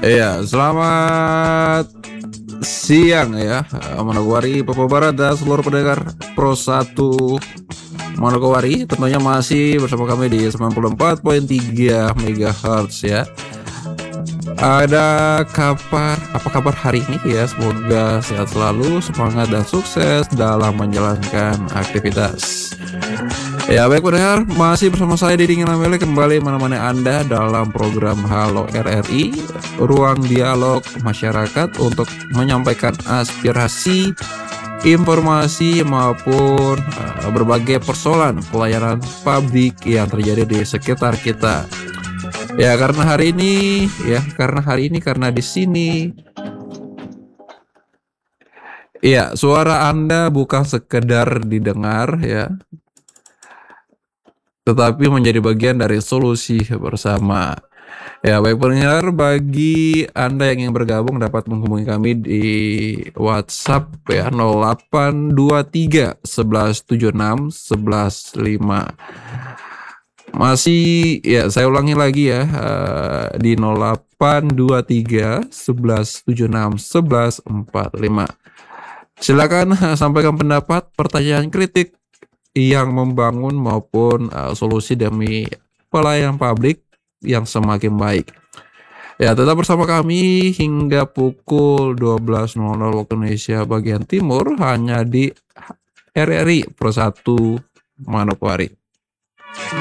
Iya, selamat siang ya, Manokwari, Papua Barat dan seluruh pendengar Pro 1 Manokwari. Tentunya masih bersama kami di 94,3 MHz ya. Apa kabar hari ini ya? Semoga sehat selalu, semangat dan sukses dalam menjalankan aktivitas. Ya baik pendengar, masih bersama saya Didi Ngamele kembali menemani Anda dalam program Halo RRI, ruang dialog masyarakat untuk menyampaikan aspirasi, informasi maupun berbagai persoalan pelayanan publik yang terjadi di sekitar kita. Ya karena karena di sini ya suara Anda bukan sekedar didengar ya, tetapi menjadi bagian dari solusi bersama. Ya, baik pendengar, bagi Anda yang ingin bergabung dapat menghubungi kami di WhatsApp ya 0823 1176 115. Masih ya saya ulangi lagi ya di 0823 1176 1145. Silakan sampaikan pendapat, pertanyaan, kritik yang membangun maupun solusi demi pelayanan publik yang semakin baik. Ya, tetap bersama kami hingga pukul 12.00 waktu Indonesia bagian timur hanya di RRI Pro 1 Manokwari.